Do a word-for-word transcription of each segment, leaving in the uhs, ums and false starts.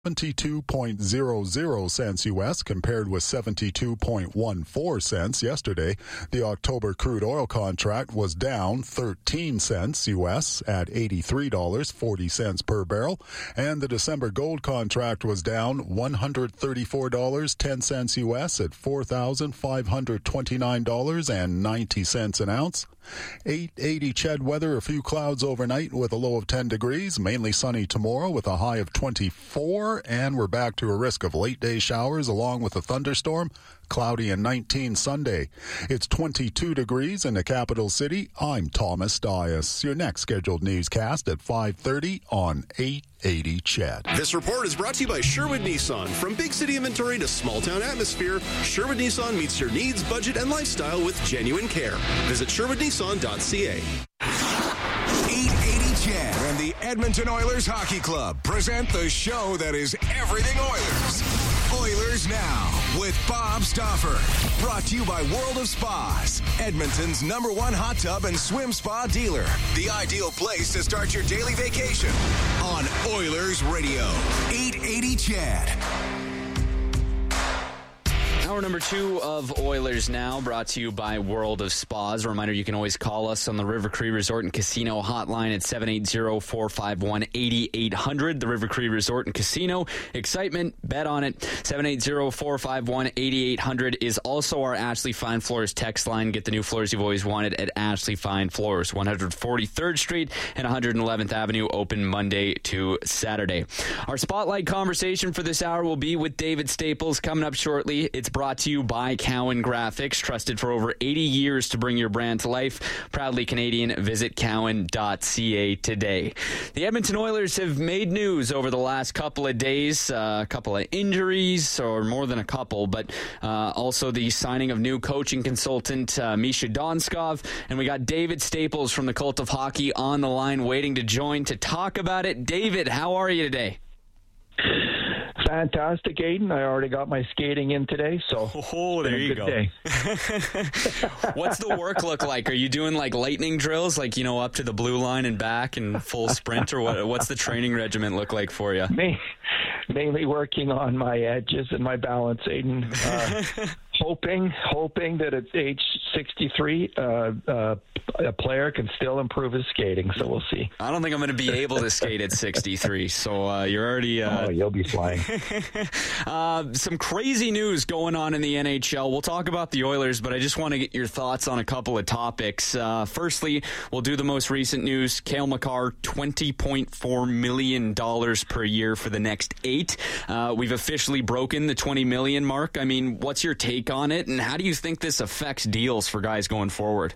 seventy-two point zero zero cents U S compared with seventy-two point one four cents yesterday. The October crude oil contract was down thirteen cents U S at eighty-three dollars and forty cents per barrel, and the December gold contract was down one hundred thirty-four dollars and ten cents U S at four thousand five hundred twenty-nine dollars and ninety cents an ounce. eight eighty C H E D weather, a few clouds overnight with a low of ten degrees, mainly sunny tomorrow with a high of twenty-four, and we're back to a risk of late day showers along with a thunderstorm. Cloudy and nineteen Sunday. It's twenty-two degrees in the capital city. I'm Thomas Dias. Your next scheduled newscast at five thirty on eight eighty C H E D. This report is brought to you by Sherwood Nissan. From big city inventory to small town atmosphere, Sherwood Nissan meets your needs, budget, and lifestyle with genuine care. Visit sherwood nissan dot c a. eight eighty C H E D and the Edmonton Oilers Hockey Club present the show that is everything Oilers. Oilers Now with Bob Stauffer. Brought to you by World of Spas, Edmonton's number one hot tub and swim spa dealer. The ideal place to start your daily vacation on Oilers Radio. eight eighty C H E D. Hour number two of Oilers Now, brought to you by World of Spas. A reminder, you can always call us on the River Cree Resort and Casino hotline at seven eight zero, four five one, eight eight zero zero. The River Cree Resort and Casino. Excitement, bet on it. seven eight zero, four five one, eight eight zero zero is also our Ashley Fine Floors text line. Get the new floors you've always wanted at Ashley Fine Floors. one forty-third Street and one hundred eleventh Avenue, open Monday to Saturday. Our spotlight conversation for this hour will be with David Staples coming up shortly. It's brought to you by Cowan Graphics, trusted for over eighty years to bring your brand to life. Proudly Canadian. Visit cowan dot c a today. The Edmonton Oilers have made news over the last couple of days, uh, a couple of injuries, or more than a couple, but uh, also the signing of new coaching consultant uh, Misha Donskov, and we got David Staples from the Cult of Hockey on the line waiting to join to talk about it. David, how are you today? Fantastic, Aiden. I already got my skating in today, so oh, there you go. Day. What's the work look like? Are you doing like lightning drills, like, you know, up to the blue line and back and full sprint, or what? What's the training regiment look like for you? Me, mainly working on my edges and my balance, Aiden. Uh, hoping, hoping that at age sixty-three, uh, uh, a player can still improve his skating. So we'll see. I don't think I'm going to be able to skate at sixty-three. So uh, you're already. Uh, oh, you'll be flying. uh, some crazy news going on in the N H L. We'll talk about the Oilers, but I just want to get your thoughts on a couple of topics. Uh, firstly, we'll do the most recent news. Cale Makar, twenty point four million dollars per year for the next eight. Uh, we've officially broken the twenty million dollars mark. I mean, what's your take on it, and how do you think this affects deals for guys going forward?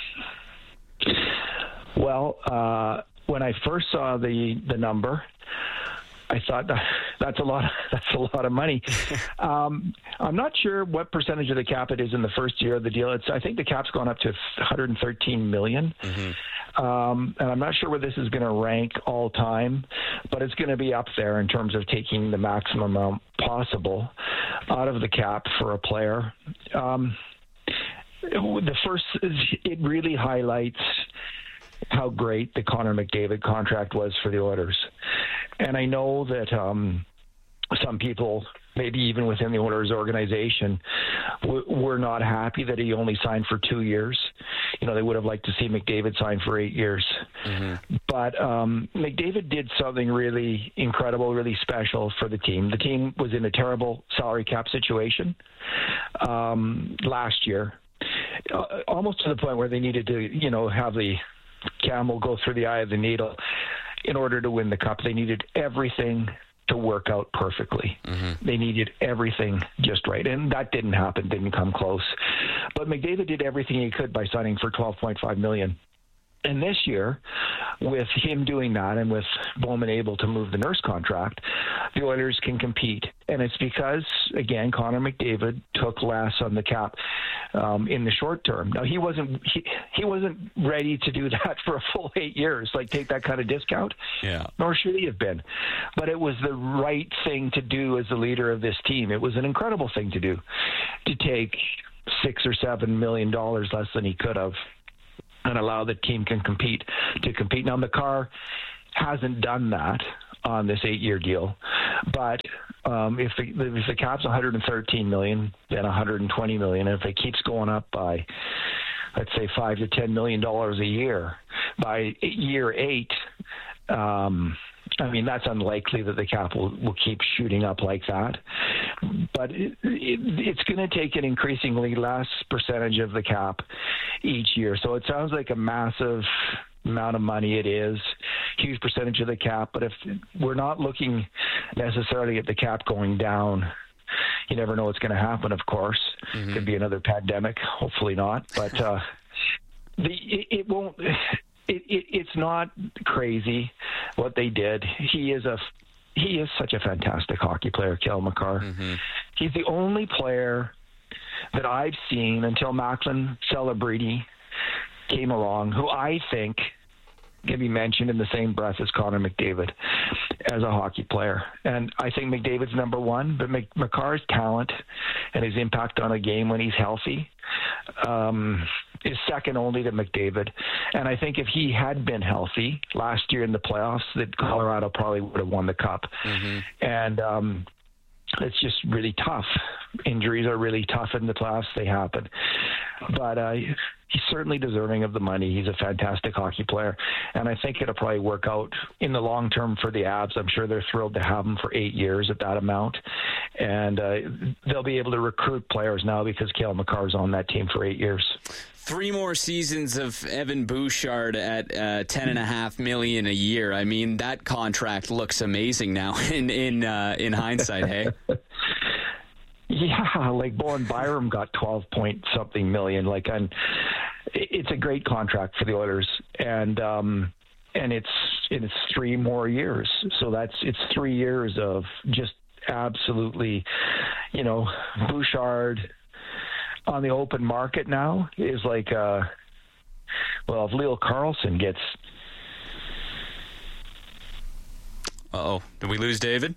Well, uh, when I first saw the, the number, I thought that's a lot. That's a lot of money. um, I'm not sure what percentage of the cap it is in the first year of the deal. It's I think the cap's gone up to one hundred thirteen million dollars. Mm-hmm. Um, and I'm not sure where this is going to rank all time, but it's going to be up there in terms of taking the maximum amount possible out of the cap for a player. Um, the first, it really highlights how great the Connor McDavid contract was for the Oilers. And I know that um, some people, maybe even within the Oilers organization, w- were not happy that he only signed for two years. You know, they would have liked to see McDavid sign for eight years. Mm-hmm. But um, McDavid did something really incredible, really special for the team. The team was in a terrible salary cap situation um, last year, uh, almost to the point where they needed to, you know, have the camel go through the eye of the needle in order to win the cup. They needed everything to work out perfectly. Mm-hmm. They needed everything just right. And that didn't happen, didn't come close. But McDavid did everything he could by signing for twelve point five million dollars. And this year, with him doing that and with Bowman able to move the Nurse contract, the Oilers can compete. And it's because, again, Connor McDavid took less on the cap um, in the short term. Now, he wasn't he, he wasn't ready to do that for a full eight years, like take that kind of discount. Yeah. Nor should he have been. But it was the right thing to do as the leader of this team. It was an incredible thing to do, to take six or seven million dollars less than he could have and allow the team can compete to compete. Now, Makar hasn't done that. on this eight-year deal. But um, if, the, if the cap's one hundred thirteen million dollars, then one hundred twenty million dollars. And if it keeps going up by, let's say, five to ten million dollars a year, by year eight, um, I mean, that's unlikely that the cap will, will keep shooting up like that. But it, it, it's going to take an increasingly less percentage of the cap each year. So it sounds like a massive amount of money. It is huge percentage of the cap. But if we're not looking necessarily at the cap going down, you never know what's going to happen, of course. Mm-hmm. Could be another pandemic. Hopefully not. But uh, the it, it won't... It, it, it's not crazy what they did. He is a he is such a fantastic hockey player, Cale Makar. Mm-hmm. He's the only player that I've seen until Macklin Celebrity came along, who I think can be mentioned in the same breath as Connor McDavid as a hockey player. And I think McDavid's number one, but Mc, Makar's talent and his impact on a game when he's healthy um, is second only to McDavid. And I think if he had been healthy last year in the playoffs, that Colorado probably would have won the cup. Mm-hmm. And um, it's just really tough. Injuries are really tough in the playoffs. They happen. But uh, he's certainly deserving of the money. He's a fantastic hockey player. And I think it'll probably work out in the long term for the Avs. I'm sure they're thrilled to have him for eight years at that amount. And uh, they'll be able to recruit players now because Cale Makar's on that team for eight years. Three more seasons of Evan Bouchard at uh, ten and a half million a year. I mean, that contract looks amazing now in in uh, in hindsight. Hey. Yeah, like Bowen Byram got twelve point something million. Like, I'm, it's a great contract for the Oilers, and um, and it's it's three more years. So that's it's three years of just absolutely, you know, Bouchard on the open market now is like, uh, well, if Leo Carlson gets. Uh-oh, did we lose David?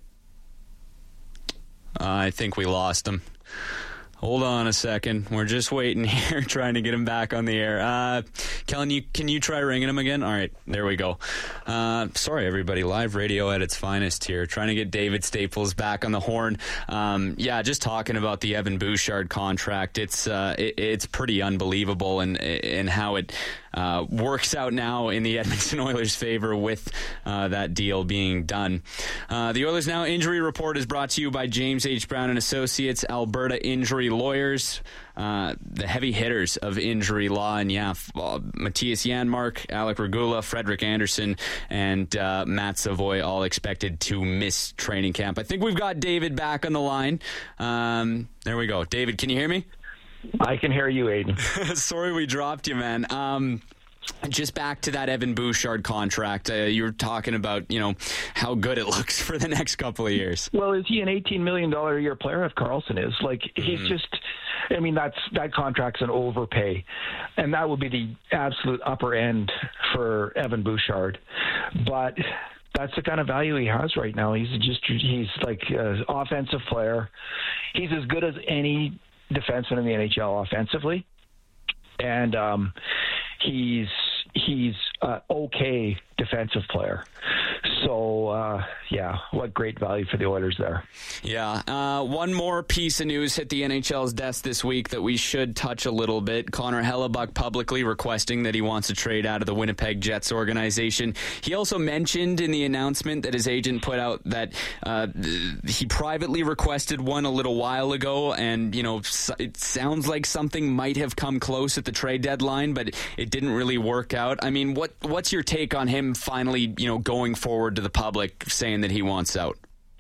Uh, I think we lost him. Hold on a second. We're just waiting here, trying to get him back on the air. Uh, Kellen, you, can you try ringing him again? All right, there we go. Uh, sorry, everybody. Live radio at its finest here. Trying to get David Staples back on the horn. Um, yeah, just talking about the Evan Bouchard contract. It's uh, it, it's pretty unbelievable, and and how it uh, works out now in the Edmonton Oilers' favor with uh, that deal being done. Uh, the Oilers Now injury report is brought to you by James H. Brown and Associates, Alberta Injury Lawyers, uh, the heavy hitters of injury law. And yeah, uh, Matthias Janmark, Alec Regula, Frederick Anderson, and uh, Matt Savoy all expected to miss training camp. I think we've got David back on the line. Um, there we go. David, can you hear me? I can hear you, Aiden. Sorry we dropped you, man. Um, Just back to that Evan Bouchard contract. Uh, you were talking about, you know, how good it looks for the next couple of years. Well, is he an eighteen million dollars a year player if Carlson is? Like, he's mm-hmm. just, I mean, that's that contract's an overpay. And that would be the absolute upper end for Evan Bouchard. But that's the kind of value he has right now. He's just, he's like an offensive player. He's as good as any defenseman in the N H L offensively. And um, he's he's uh, okay defensive player. So, uh, yeah, what great value for the Oilers there. Yeah. Uh, one more piece of news hit the N H L's desk this week that we should touch a little bit. Connor Hellebuyck publicly requesting that he wants to trade out of the Winnipeg Jets organization. He also mentioned in the announcement that his agent put out that uh, he privately requested one a little while ago, and, you know, it sounds like something might have come close at the trade deadline, but it didn't really work out. I mean, what what's your take on him finally, you know, going forward to the public saying that he wants out?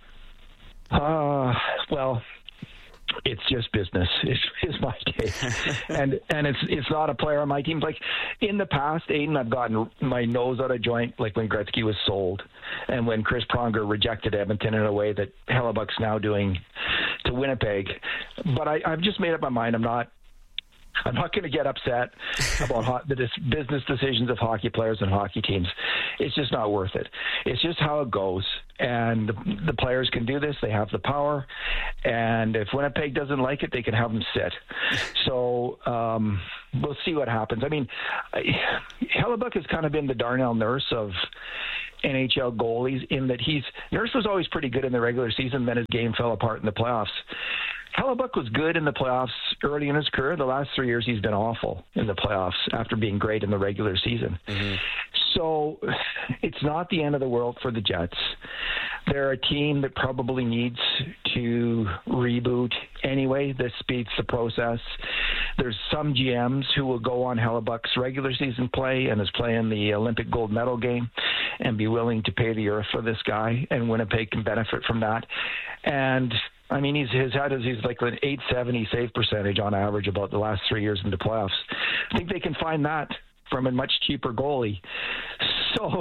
Uh, well, it's just business is, is my take. and and it's it's not a player on my team. Like, in the past, Aiden, I've gotten my nose out of joint, like when Gretzky was sold and when Chris Pronger rejected Edmonton in a way that Hellebuck's now doing to Winnipeg. But I, I've just made up my mind. I'm not I'm not going to get upset about ho- the dis- business decisions of hockey players and hockey teams. It's just not worth it. It's just how it goes. And the, the players can do this. They have the power. And if Winnipeg doesn't like it, they can have them sit. So um, we'll see what happens. I mean, Hellebuyck has kind of been the Darnell Nurse of N H L goalies in that he's Nurse was always pretty good in the regular season, then his game fell apart in the playoffs. Hellebuyck was good in the playoffs early in his career. The last three years, he's been awful in the playoffs after being great in the regular season. Mm-hmm. So it's not the end of the world for the Jets. They're a team that probably needs to reboot anyway. This speeds the process. There's some G Ms who will go on Hellebuyck's regular season play and is playing the Olympic gold medal game and be willing to pay the earth for this guy, and Winnipeg can benefit from that. And I mean, he's his had he's like an eight seventy save percentage on average about the last three years in the playoffs. I think they can find that from a much cheaper goalie. So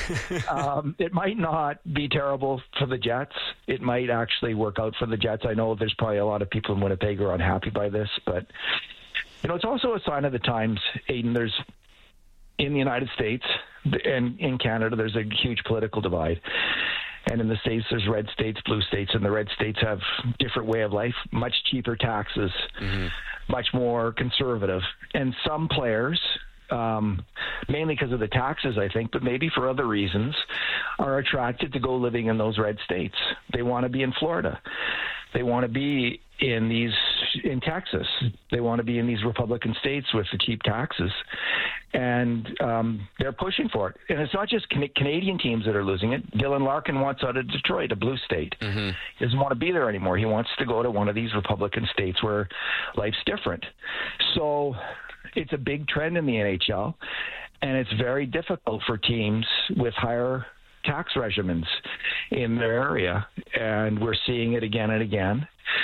um, it might not be terrible for the Jets. It might actually work out for the Jets. I know there's probably a lot of people in Winnipeg who are unhappy by this, but you know, it's also a sign of the times, Aiden. There's in the United States and in Canada, there's a huge political divide. And in the States, there's red states, blue states, and the red states have different way of life, much cheaper taxes, mm-hmm. much more conservative. And some players, um, mainly because of the taxes, I think, but maybe for other reasons, are attracted to go living in those red states. They want to be in Florida. They want to be in these in Texas. They want to be in these Republican states with the cheap taxes, and um, they're pushing for it. And it's not just can- Canadian teams that are losing it. Dylan Larkin wants out of Detroit, a blue state. Mm-hmm. He doesn't want to be there anymore. He wants to go to one of these Republican states where life's different. So it's a big trend in the N H L, and it's very difficult for teams with higher tax regimens in their area, and we're seeing it again and again.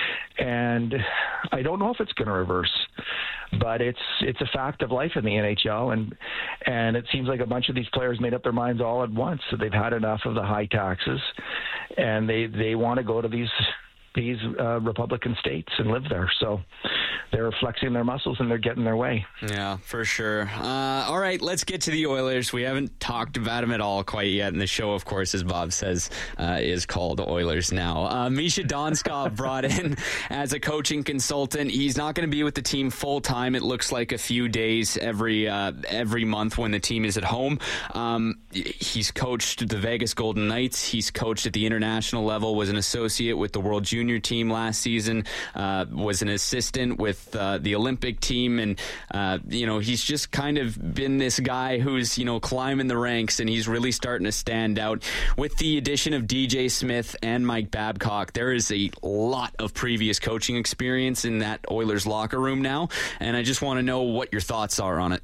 And I don't know if it's going to reverse, but it's it's a fact of life in the N H L, and and it seems like a bunch of these players made up their minds all at once that they've had enough of the high taxes, and they they want to go to these these uh, Republican states and live there. So they're flexing their muscles and they're getting their way. Yeah, for sure. Uh, all right, let's get to the Oilers. We haven't talked about them at all quite yet. And the show, of course, as Bob says, uh, is called Oilers Now. Uh, Misha Donskov brought in as a coaching consultant. He's not going to be with the team full time. It looks like a few days every uh, every month when the team is at home. Um, he's coached the Vegas Golden Knights. He's coached at the international level, was an associate with the World Junior team last season, uh, was an assistant with uh, the Olympic team, and uh, you know, he's just kind of been this guy who's, you know, climbing the ranks, and he's really starting to stand out. With the addition of D J Smith and Mike Babcock, there is a lot of previous coaching experience in that Oilers locker room now, and I just want to know what your thoughts are on it.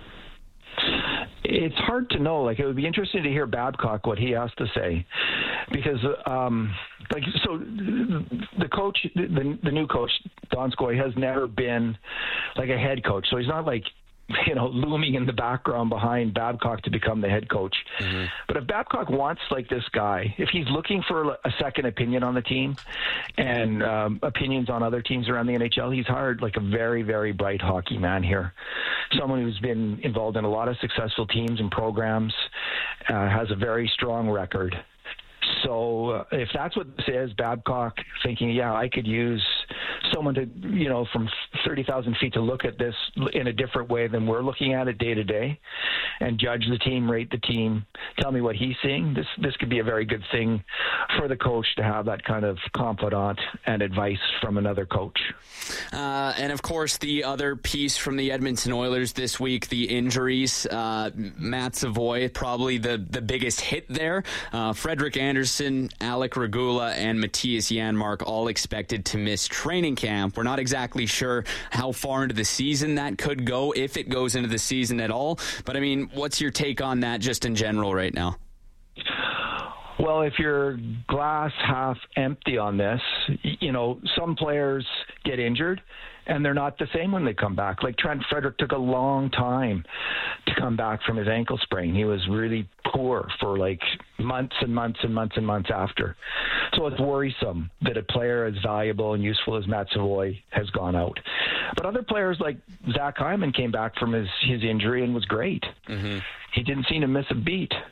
It's hard to know. Like, it would be interesting to hear Babcock, what he has to say, because, um, like, so the coach, the, the new coach, Donskoy, has never been like a head coach. So he's not like, you know, looming in the background behind Babcock to become the head coach. Mm-hmm. But if Babcock wants like this guy, if he's looking for a second opinion on the team and um, opinions on other teams around the N H L, he's hired like a very, very bright hockey man here. Someone who's been involved in a lot of successful teams and programs, uh, has a very strong record. So uh, if that's what this is, Babcock thinking, yeah, I could use someone to, you know, from thirty thousand feet to look at this in a different way than we're looking at it day to day and judge the team, rate the team, tell me what he's seeing. This this could be a very good thing for the coach to have that kind of confidant and advice from another coach. Uh, and, of course, the other piece from the Edmonton Oilers this week, the injuries. Uh, Matt Savoy, probably the, the biggest hit there. Uh, Frederick Anderson, Alec Regula, and Matthias Janmark all expected to miss training camp. We're not exactly sure how far into the season that could go, if it goes into the season at all. But, I mean, what's your take on that just in general right now? Well, if you're glass half empty on this, you know, some players get injured and they're not the same when they come back. Like Trent Frederick took a long time to come back from his ankle sprain. He was really poor for like months and months and months and months after. So it's worrisome that a player as valuable and useful as Matt Savoy has gone out. But other players like Zach Hyman came back from his, his injury and was great. Mm-hmm. He didn't seem to miss a beat.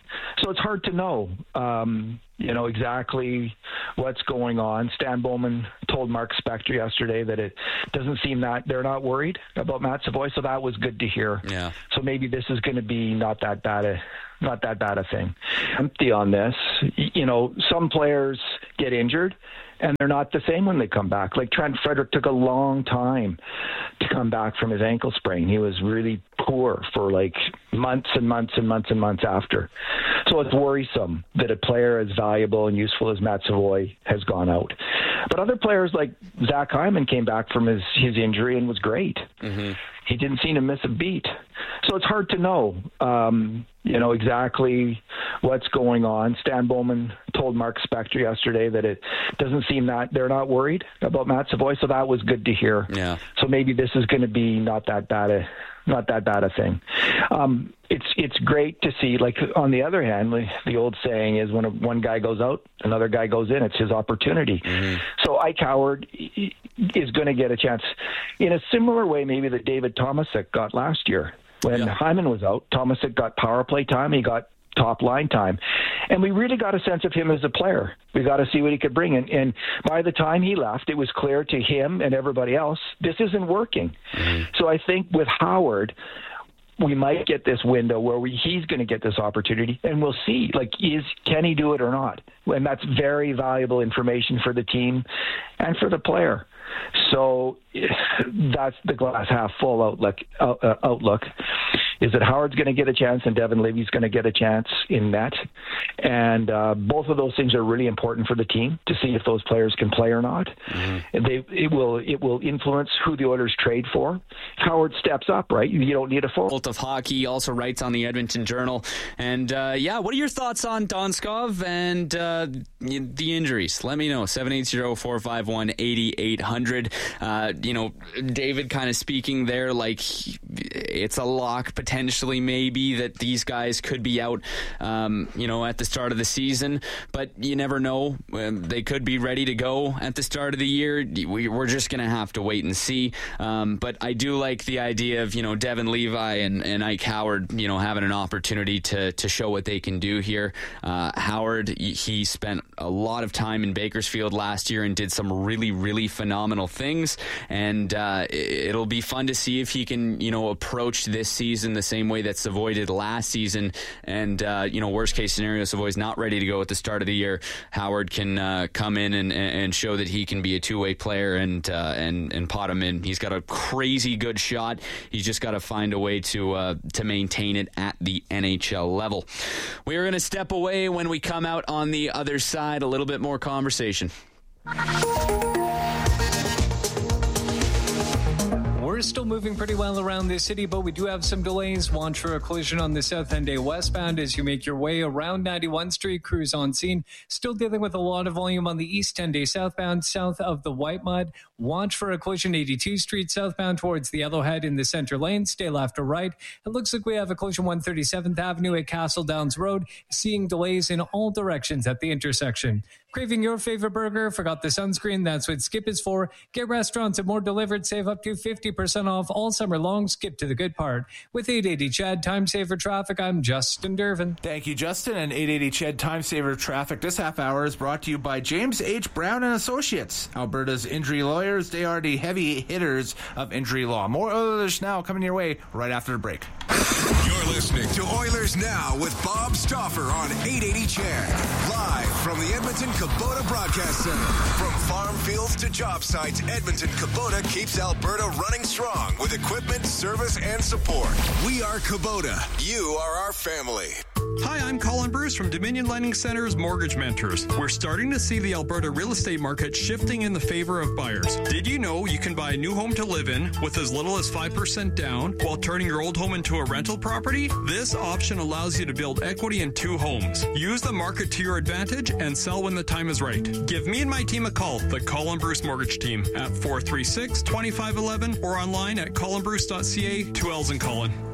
So it's hard to know, um, you know, exactly what's going on. Stan Bowman told Mark Spector yesterday that it doesn't seem that they're not worried about Matt Savoy, so that was good to hear. Yeah. So maybe this is going to be not that bad a not that bad a thing. Empty on this. You know, some players get injured, and they're not the same when they come back. Like Trent Frederick took a long time to come back from his ankle sprain. He was really poor for like months and months and months and months after. So it's worrisome that a player as valuable and useful as Matt Savoy has gone out. But other players like Zach Hyman came back from his, his injury and was great. Mm-hmm. He didn't seem to miss a beat. So it's hard to know, um, you know, exactly what's going on. Stan Bowman told Mark Spector yesterday that it doesn't seem that they're not worried about Matt Savoy, so that was good to hear. Yeah. So maybe this is going to be not that bad a not that bad a thing. Um, it's it's great to see. Like on the other hand, the old saying is when a, one guy goes out, another guy goes in. It's his opportunity. Mm-hmm. So Ike Howard is going to get a chance in a similar way, maybe that David Tomasic got last year when yeah. Hyman was out. Tomasic got power play time. He got top line time. And we really got a sense of him as a player. We got to see what he could bring. And, and by the time he left, it was clear to him and everybody else, this isn't working. Mm-hmm. So I think with Howard, we might get this window where we, he's going to get this opportunity, and we'll see, like, is can he do it or not? And that's very valuable information for the team and for the player. So that's the glass half full outlook. Uh, outlook is that Howard's going to get a chance and Devin Levy's going to get a chance in net, and uh, both of those things are really important for the team to see if those players can play or not. Mm-hmm. They it will it will influence who the Oilers trade for. Howard steps up, right? You don't need a full. Bolt of Hockey also writes on the Edmonton Journal, and uh, yeah, what are your thoughts on Donskov and uh, the injuries? Let me know. seven eight zero, four five one, eight eight hundred. Uh, you know, David kind of speaking there like it's a lock potentially maybe that these guys could be out, um, you know, at the start of the season, but you never know. Um, they could be ready to go at the start of the year. We, we're just going to have to wait and see. Um, but I do like the idea of, you know, Devin Levi and, and Ike Howard, you know, having an opportunity to, to show what they can do here. Uh, Howard, he spent a lot of time in Bakersfield last year and did some really, really phenomenal things. And uh, it'll be fun to see if he can, you know, approach this season the same way that Savoy did last season. And, uh, you know, worst case scenario, Savoy's not ready to go at the start of the year. Howard can uh, come in and, and show that he can be a two-way player and, uh, and, and pot him in. He's got a crazy good shot. He's just got to find a way to, uh, to maintain it at the N H L level. We're going to step away. When we come out on the other side, a little bit more conversation. We're still moving pretty well around the city, but we do have some delays. Watch for a collision on the South End A westbound as you make your way around ninety-one Street. Crews on scene. Still dealing with a lot of volume on the East End A southbound, south of the White Mud. Watch for a collision eighty-two Street southbound towards the Yellowhead in the center lane. Stay left or right. It looks like we have a collision one thirty-seventh Avenue at Castle Downs Road. Seeing delays in all directions at the intersection. Craving your favorite burger? Forgot the sunscreen? That's what Skip is for. Get restaurants and more delivered. Save up to fifty percent off all summer long. Skip to the good part. With eight eighty C H E D Time Saver Traffic, I'm Justin Dervin. Thank you, Justin. And eight eighty C H E D Time Saver Traffic this half hour is brought to you by James H. Brown and Associates, Alberta's injury lawyers. They are the heavy hitters of injury law. More Oilers Now coming your way right after the break. You're listening to Oilers Now with Bob Stauffer on eight eighty C H E D. Live from the Edmonton Kubota Broadcast Center. From farm fields to job sites, Edmonton Kubota keeps Alberta running strong with equipment, service, and support. We are Kubota. You are our family. Hi, I'm Colin Bruce from Dominion Lending Center's Mortgage Mentors. We're starting to see the Alberta real estate market shifting in the favor of buyers. Did you know you can buy a new home to live in with as little as five percent down while turning your old home into a rental property? This option allows you to build equity in two homes. Use the market to your advantage and sell when the time is right. Give me and my team a call, the Colin Bruce Mortgage Team, at four three six, two five one one or online at colin bruce dot c a. Two L's in Colin.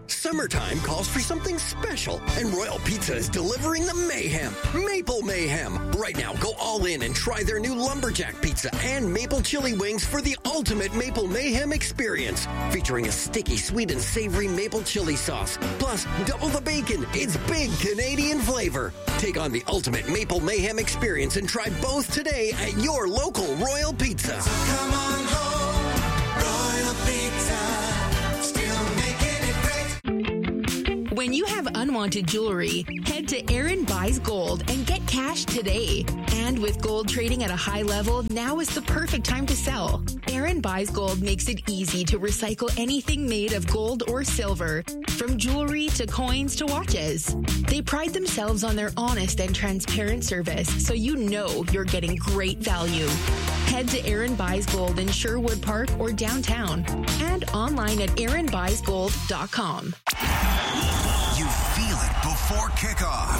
Summertime calls for something special, and Royal Pizza is delivering the mayhem. Maple Mayhem. Right now, go all in and try their new Lumberjack Pizza and Maple Chili Wings for the ultimate Maple Mayhem experience. Featuring a sticky, sweet, and savory maple chili sauce. Plus, double the bacon. It's big Canadian flavor. Take on the ultimate Maple Mayhem experience and try both today at your local Royal Pizza. So come on home, Royal Pizza. When you have unwanted jewelry, head to Aaron Buys Gold and get cash today. And with gold trading at a high level, now is the perfect time to sell. Aaron Buys Gold makes it easy to recycle anything made of gold or silver, from jewelry to coins to watches. They pride themselves on their honest and transparent service, so you know you're getting great value. Head to Aaron Buys Gold in Sherwood Park or downtown, and online at aaron buys gold dot com. You feel it before kickoff.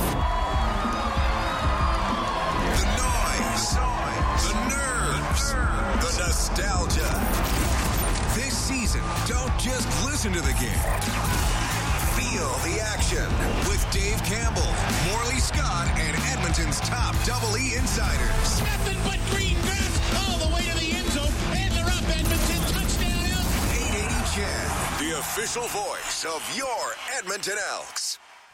The noise, the nerves, the nostalgia. This season, don't just listen to the game. Feel the action with Dave Campbell, Morley Scott, and Edmonton's top Double E insiders. Nothing but green grass all the way to the end zone, and they're up. Edmonton touchdown. eight eighty C H E D, the official voice of your Edmonton Elks.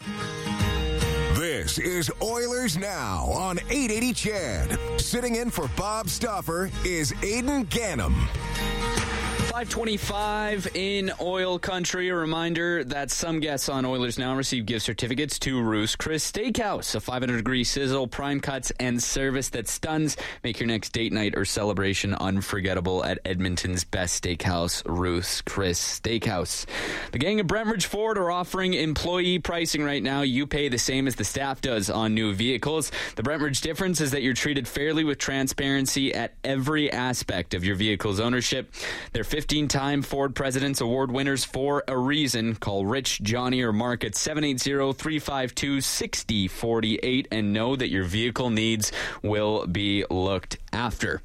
This is Oilers Now on eight eighty C H E D. Sitting in for Bob Stauffer is Aidan Gannam. five twenty-five in oil country. A reminder that some guests on Oilers Now receive gift certificates to Ruth's Chris Steakhouse, a five hundred degree sizzle, prime cuts, and service that stuns. Make your next date night or celebration unforgettable at Edmonton's best steakhouse, Ruth's Chris Steakhouse. The gang of Brentridge Ford are offering employee pricing right now. You pay the same as the staff does on new vehicles. The Brentridge difference is that you're treated fairly with transparency at every aspect of your vehicle's ownership. They're fifteen-time Ford President's Award winners for a reason. Call Rich, Johnny, or Mark at seven eight zero, three five two, six zero four eight and know that your vehicle needs will be looked after.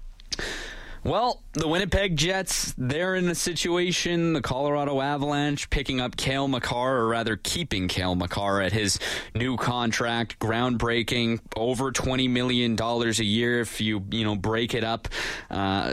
Well, the Winnipeg Jets, they're in a situation, the Colorado Avalanche picking up Cale Makar, or rather keeping Cale Makar at his new contract, groundbreaking, over twenty million dollars a year if you, you know, break it up. Uh,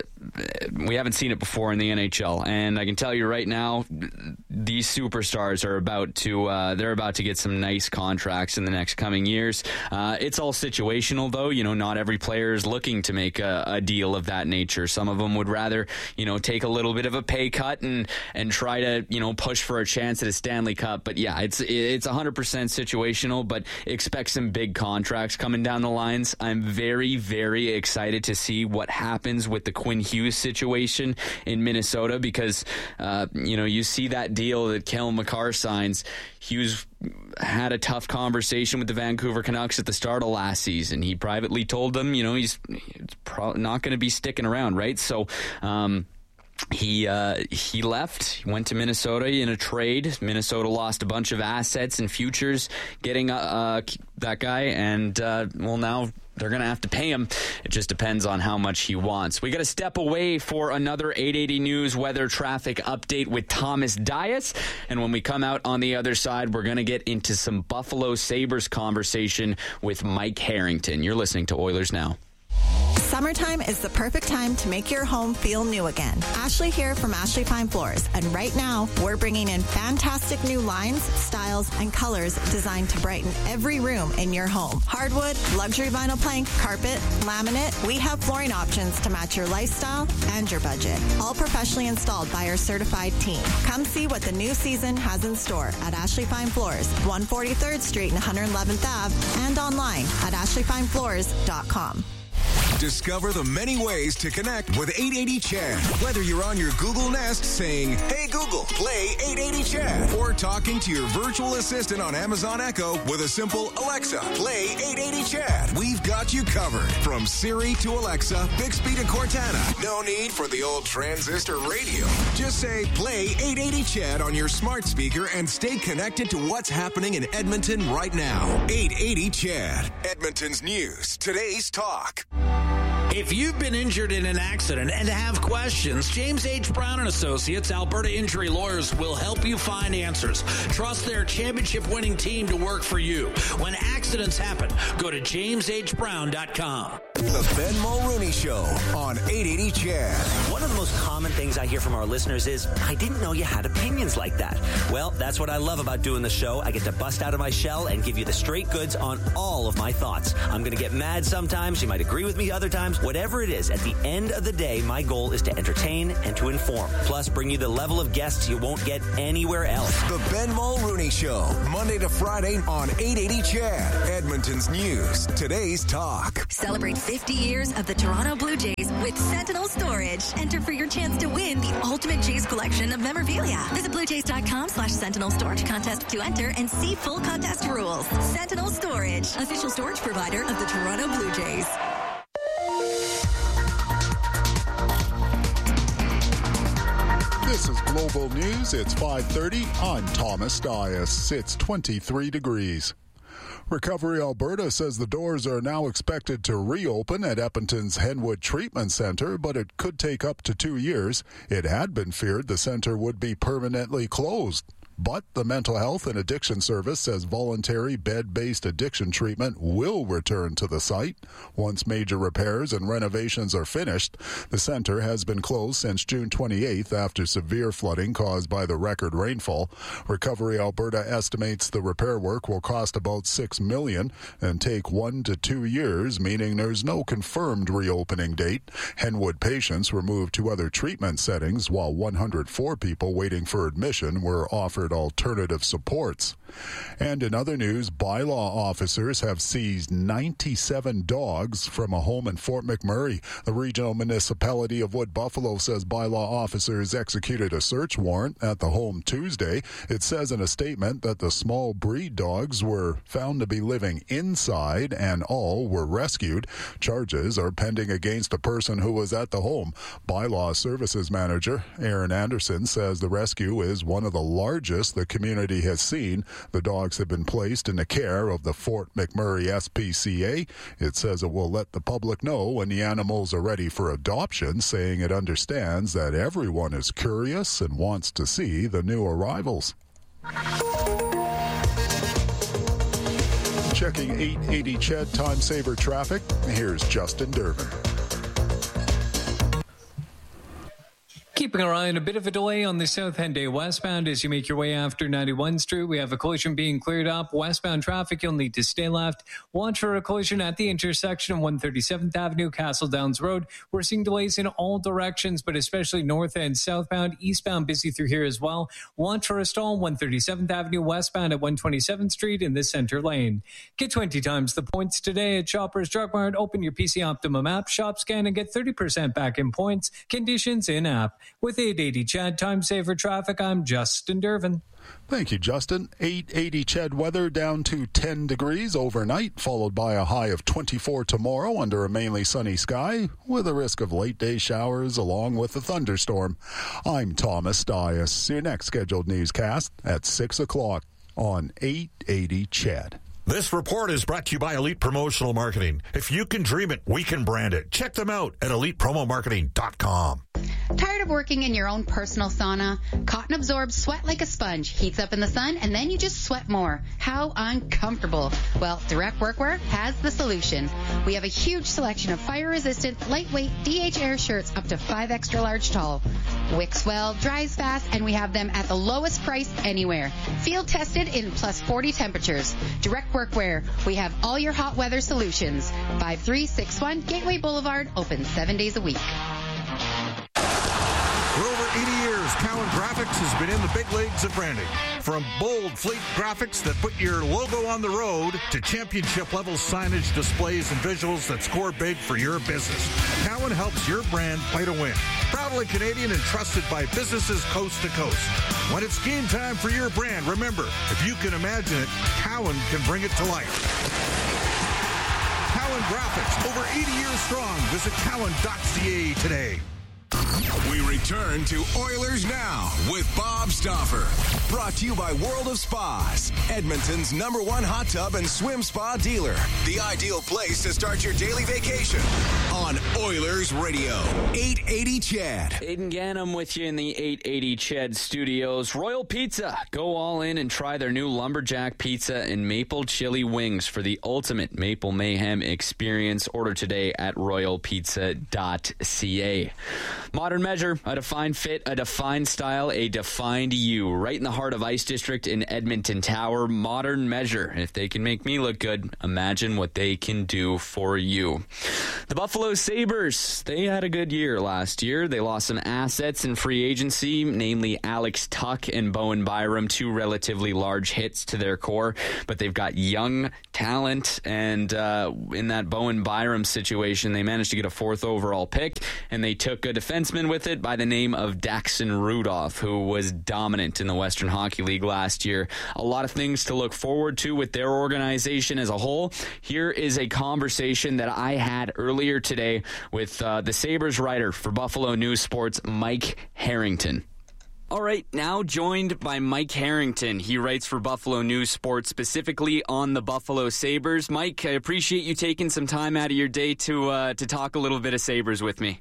we haven't seen it before in the N H L, and I can tell you right now, these superstars are about to, uh, they're about to get some nice contracts in the next coming years. Uh, it's all situational, though. You know, not every player is looking to make a, a deal of that nature. Some of them would rather, you know, take a little bit of a pay cut and and try to, you know, push for a chance at a Stanley Cup. But yeah, it's it's one hundred percent situational, but expect some big contracts coming down the lines. I'm very, very excited to see what happens with the Quinn Hughes situation in Minnesota because, uh, you know, you see that deal that Cale Makar signs. Hughes had a tough conversation with the Vancouver Canucks at the start of last season. He privately told them, you know, he's, he's pro- not going to be sticking around, right? So, um, He uh, he left, he went to Minnesota in a trade. Minnesota lost a bunch of assets and futures getting uh, uh, that guy, and uh, well, now they're going to have to pay him. It just depends on how much he wants. We got to step away for another eight eighty News weather traffic update with Thomas Dias, and when we come out on the other side, we're going to get into some Buffalo Sabres conversation with Mike Harrington. You're listening to Oilers Now. Summertime is the perfect time to make your home feel new again. Ashley here from Ashley Fine Floors, and right now we're bringing in fantastic new lines, styles, and colors designed to brighten every room in your home. Hardwood, luxury vinyl plank, carpet, laminate, we have flooring options to match your lifestyle and your budget. All professionally installed by our certified team. Come see what the new season has in store at Ashley Fine Floors, one forty-third Street and one hundred eleventh Avenue, and online at ashley fine floors dot com. Discover the many ways to connect with eight eighty C H E D. Whether you're on your Google Nest saying, "Hey Google, play eight eighty C H E D," or talking to your virtual assistant on Amazon Echo with a simple "Alexa, play eight eighty C H E D," we've got you covered. From Siri to Alexa, Bixby to Cortana. No need for the old transistor radio. Just say, "Play eight eighty C H E D" on your smart speaker and stay connected to what's happening in Edmonton right now. eight eighty C H E D. Edmonton's news. Today's talk. If If you've been injured in an accident and have questions, James H. Brown and Associates, Alberta Injury Lawyers, will help you find answers. Trust their championship-winning team to work for you. When accidents happen, go to james h brown dot com. The Ben Mulrooney Show on eight eighty C H E D. One of the most common things I hear from our listeners is, I didn't know you had opinions like that. Well, that's what I love about doing the show. I get to bust out of my shell and give you the straight goods on all of my thoughts. I'm going to get mad sometimes. You might agree with me other times. Whatever it is, at the end of the day, my goal is to entertain and to inform. Plus, bring you the level of guests you won't get anywhere else. The Ben Mulrooney Show, Monday to Friday on eight eighty C H E D. Edmonton's news, today's talk. Celebrate fifty years of the Toronto Blue Jays with Sentinel Storage. Enter for your chance to win the ultimate Jays collection of memorabilia. Visit bluejays.com slash Sentinel Storage contest to enter and see full contest rules. Sentinel Storage, official storage provider of the Toronto Blue Jays. This is Global News. It's five thirty. I'm Thomas Dias. It's twenty-three degrees. Recovery Alberta says the doors are now expected to reopen at Edmonton's Henwood Treatment Centre, but it could take up to two years. It had been feared the centre would be permanently closed. But the Mental Health and Addiction Service says voluntary bed-based addiction treatment will return to the site once major repairs and renovations are finished. The center has been closed since June twenty-eighth after severe flooding caused by the record rainfall. Recovery Alberta estimates the repair work will cost about six million dollars and take one to two years, meaning there's no confirmed reopening date. Henwood patients were moved to other treatment settings, while one hundred four people waiting for admission were offered alternative supports. And in other news, bylaw officers have seized ninety-seven dogs from a home in Fort McMurray. The regional municipality of Wood Buffalo says bylaw officers executed a search warrant at the home Tuesday. It says in a statement that the small breed dogs were found to be living inside and all were rescued. Charges are pending against a person who was at the home. Bylaw services manager Aaron Anderson says the rescue is one of the largest the community has seen. The dogs have been placed in the care of the Fort McMurray S P C A. It says it will let the public know when the animals are ready for adoption, saying it understands that everyone is curious and wants to see the new arrivals. Checking eight eighty C H E D Time Saver traffic, here's Justin Durbin. Keeping our eye on a bit of a delay on the South Henday westbound as you make your way after ninety-one Street. We have a collision being cleared up. Westbound traffic, you'll need to stay left. Watch for a collision at the intersection of one thirty-seventh Avenue, Castle Downs Road. We're seeing delays in all directions, but especially north and southbound. Eastbound busy through here as well. Watch for a stall one thirty-seventh Avenue westbound at one twenty-seventh Street in the center lane. Get twenty times the points today at Shoppers Drug Mart. Open your P C Optimum app, shop, scan, and get thirty percent back in points. Conditions in app. With eight eighty C H E D Time Saver Traffic, I'm Justin Durbin. Thank you, Justin. eight eighty C H E D weather down to ten degrees overnight, followed by a high of twenty-four tomorrow under a mainly sunny sky, with a risk of late day showers along with a thunderstorm. I'm Thomas Dias. Your next scheduled newscast at six o'clock on eight eighty C H E D. This report is brought to you by Elite Promotional Marketing. If you can dream it, we can brand it. Check them out at elite promo marketing dot com. Tired of working in your own personal sauna? Cotton absorbs sweat like a sponge, heats up in the sun, and then you just sweat more. How uncomfortable. Well, Direct Workwear has the solution. We have a huge selection of fire-resistant, lightweight D H Air shirts up to five extra large tall. Wicks well, dries fast, and we have them at the lowest price anywhere. Field tested in plus forty temperatures. Direct Workwear. We have all your hot weather solutions. five three six one Gateway Boulevard, open seven days a week. For over eighty years, Cowan Graphics has been in the big leagues of branding. From bold fleet graphics that put your logo on the road to championship-level signage, displays, and visuals that score big for your business, Cowan helps your brand play to win. Proudly Canadian and trusted by businesses coast to coast. When it's game time for your brand, remember, if you can imagine it, Cowan can bring it to life. Cowan Graphics, over eighty years strong. Visit cowan dot c a today. We return to Oilers Now with Bob Stauffer. Brought to you by World of Spas, Edmonton's number one hot tub and swim spa dealer. The ideal place to start your daily vacation on on Oilers Radio. eight eighty C H E D. Aiden Gannum with you in the eight eighty C H E D studios. Royal Pizza. Go all in and try their new Lumberjack Pizza and Maple Chili Wings for the ultimate Maple Mayhem experience. Order today at royal pizza dot c a. Modern Measure, a defined fit, a defined style, a defined you. Right in the heart of Ice District in Edmonton Tower. Modern Measure. If they can make me look good, imagine what they can do for you. The Buffalo Sabres, they had a good year last year. They lost some assets in free agency, namely Alex Tuch and Bowen Byram, two relatively large hits to their core, but they've got young talent, and uh, in that Bowen Byram situation, they managed to get a fourth overall pick, and they took a defenseman with it by the name of Daxon Rudolph, who was dominant in the Western Hockey League last year. A lot of things to look forward to with their organization as a whole. Here is a conversation that I had earlier today with uh, the Sabres writer for Buffalo News Sports, Mike Harrington. All right, now joined by Mike Harrington. He writes for Buffalo News Sports, specifically on the Buffalo Sabres. Mike, I appreciate you taking some time out of your day to uh, to talk a little bit of Sabres with me.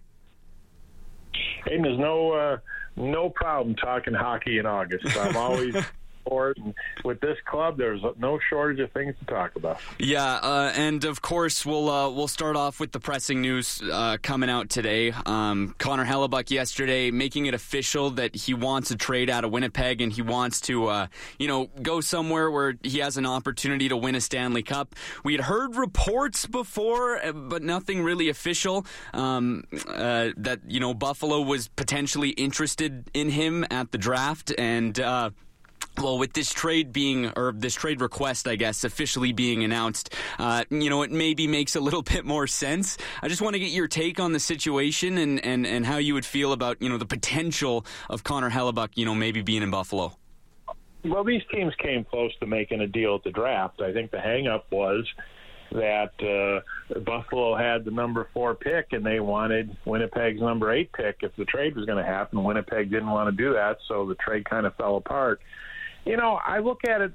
Hey, there's no uh, no problem talking hockey in August. I'm always for it. And with this club, there's no shortage of things to talk about. Yeah, uh, and of course, we'll uh, we'll start off with the pressing news uh, coming out today. Um, Connor Hellebuyck yesterday making it official that he wants a trade out of Winnipeg, and he wants to, uh, you know, go somewhere where he has an opportunity to win a Stanley Cup. We had heard reports before, but nothing really official, um, uh, that, you know, Buffalo was potentially interested in him at the draft, and uh, well, with this trade being, or this trade request, I guess, officially being announced, uh, you know, it maybe makes a little bit more sense. I just want to get your take on the situation and, and, and how you would feel about, you know, the potential of Connor Hellebuyck, you know, maybe being in Buffalo. Well, these teams came close to making a deal at the draft. I think the hang-up was that uh, Buffalo had the number four pick, and they wanted Winnipeg's number eight pick if the trade was going to happen. Winnipeg didn't want to do that, so the trade kind of fell apart. You know, I look at it,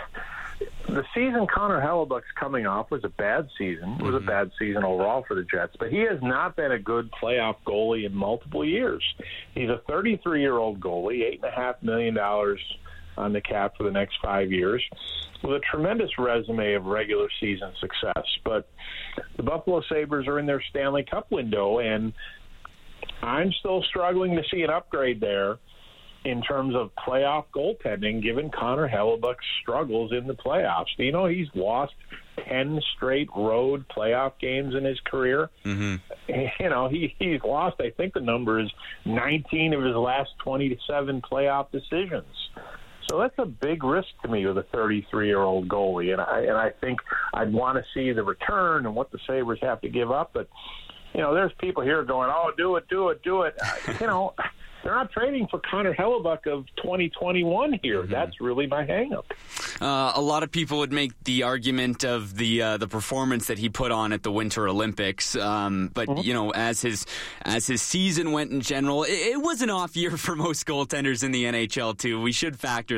the season Connor Hellebuyck's coming off was a bad season. It was a bad season overall for the Jets, but he has not been a good playoff goalie in multiple years. He's a thirty-three-year-old goalie, eight point five million dollars on the cap for the next five years, with a tremendous resume of regular season success. But the Buffalo Sabres are in their Stanley Cup window, and I'm still struggling to see an upgrade there in terms of playoff goaltending, given Connor Hellebuyck's struggles in the playoffs. You know, he's lost ten straight road playoff games in his career. Mm-hmm. You know, he, he's lost, I think the number is nineteen of his last twenty-seven playoff decisions. So that's a big risk to me with a thirty-three-year-old goalie, and I and I think I'd want to see the return and what the Sabres have to give up. But, you know, there's people here going, oh, do it, do it, do it. You know, they're not trading for Connor Hellebuyck of twenty twenty-one here. Mm-hmm. That's really my hang-up. Uh, a lot of people would make the argument of the uh, the performance that he put on at the Winter Olympics, um, but mm-hmm. you know, as his as his season went in general, it, it was an off year for most goaltenders in the N H L too. We should factor